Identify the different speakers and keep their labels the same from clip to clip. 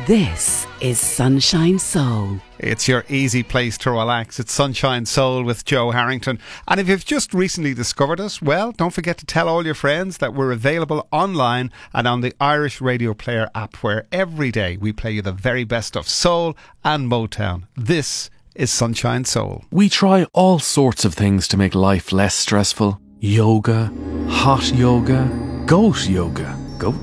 Speaker 1: This is Sunshine Soul.
Speaker 2: It's your easy place to relax. It's Sunshine Soul with Joe Harrington. And if you've just recently discovered us, well, don't forget to tell all your friends that we're available online and on the Irish Radio Player app, where every day we play you the very best of soul and Motown. This is Sunshine Soul.
Speaker 3: We try all sorts of things to make life less stressful. Yoga, hot yoga, goat yoga.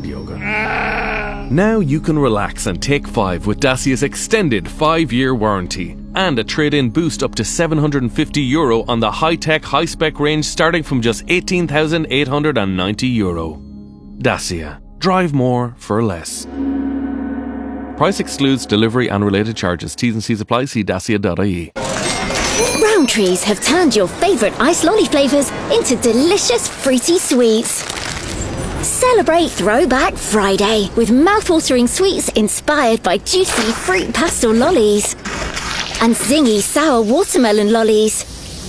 Speaker 3: Now you can relax and take 5 with Dacia's extended 5-year warranty and a trade-in boost up to €750 on the high-tech, high-spec range starting from just €18,890. Dacia. Drive more for less. Price excludes delivery and related charges. T's and C's apply. See dacia.ie.
Speaker 4: Rowntree's have turned your favourite ice lolly flavours into delicious fruity sweets. Celebrate Throwback Friday with mouth-watering sweets inspired by juicy fruit pastel lollies and zingy sour watermelon lollies,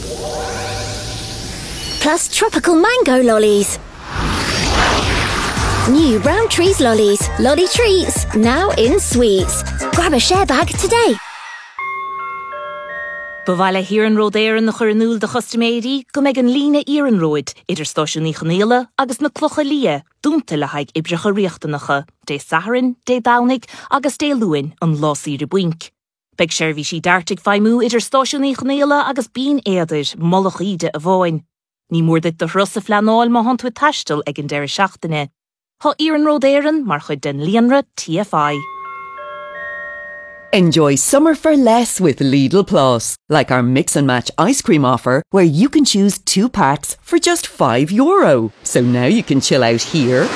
Speaker 4: plus tropical mango lollies. New Rowntree's lollies, lolly treats, now in sweets. Grab a share bag today.
Speaker 5: Bhaile Híran Ród Éireann na Chornúil de Chostaméidí go mbeidh an líne Éireann Róid idir Stáisiúnaí Chonéile agus na Clocha Lia dúnta le haig ibreacha riachtaнаcha dé Saharan, dé Downig agus dé Luain an Lásíre Buink. Beidh seirbhí sí d'artig feimú idir Stáisiúnaí Chonéile agus bín éidir Mollach Ide a bháin. Ní mór dit do Throsa Fleanáil má hant with taistil ag an deir seachtaine. Tá Éireann Ród Éireann mar chud den líonra TFI.
Speaker 6: Enjoy summer for less with Lidl Plus, like our mix and match ice cream offer where you can choose 2 packs for just €5. So now you can chill out here,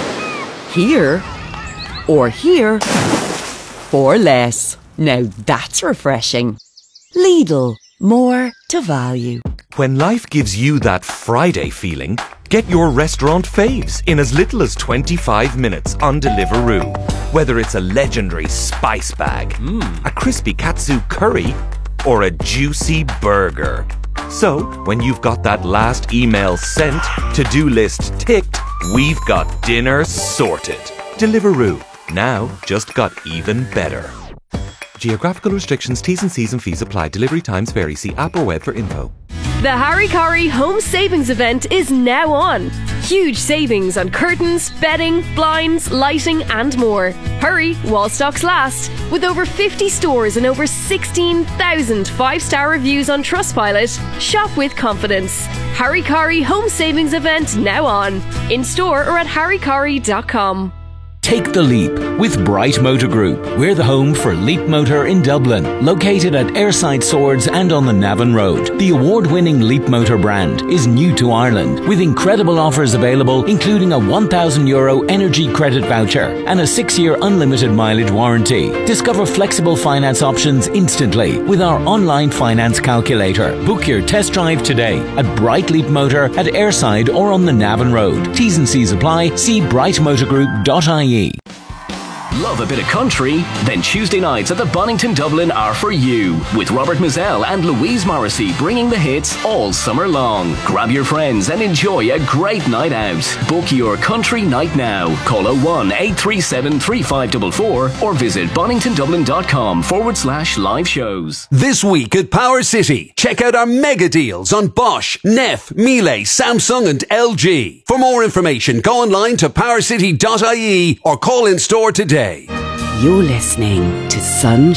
Speaker 6: or here for less. Now that's refreshing. Lidl, more to value.
Speaker 7: When life gives you that Friday feeling, get your restaurant faves in as little as 25 minutes on Deliveroo. Whether it's a legendary spice bag, a crispy katsu curry, or a juicy burger. So, when you've got that last email sent, to-do list ticked, we've got dinner sorted. Deliveroo, now just got even better. Geographical restrictions, T's and C's and fees apply. Delivery times vary. See app or web for info.
Speaker 8: The Harry Corrie Home Savings Event is now on. Huge savings on curtains, bedding, blinds, lighting and more. Hurry while stocks last. With over 50 stores and over 16,000 5-star reviews on Trustpilot, shop with confidence. Harry Corrie Home Savings Event now on. In store or at harrycorrie.com.
Speaker 9: Take the leap with Bright Motor Group. We're the home for Leap Motor in Dublin, located at Airside Swords and on the Navan Road. The award-winning Leap Motor brand is new to Ireland, with incredible offers available, including a €1,000 energy credit voucher and a 6-year unlimited mileage warranty. Discover flexible finance options instantly with our online finance calculator. Book your test drive today at Bright Leap Motor at Airside or on the Navan Road. T's and C's apply. See brightmotorgroup.ie.
Speaker 10: Love a bit of country? Then Tuesday nights at the Bonington Dublin are for you, with Robert Mizell and Louise Morrissey bringing the hits all summer long. Grab your friends and enjoy a great night out. Book your country night now. Call 01837 3544 or visit boningtondublin.com/live shows.
Speaker 11: This week at Power City, check out our mega deals on Bosch, Neff, Miele, Samsung and LG. For more information, go online to powercity.ie or call in store today.
Speaker 1: You're listening to Sunshine